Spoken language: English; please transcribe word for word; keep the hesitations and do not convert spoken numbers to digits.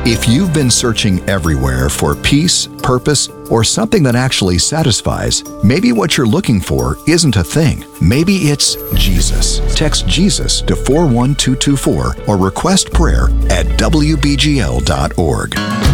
If you've been searching everywhere for peace, purpose, or something that actually satisfies, maybe what you're looking for isn't a thing. Maybe it's Jesus. Text Jesus to four one two two four or request prayer at w b g l dot org.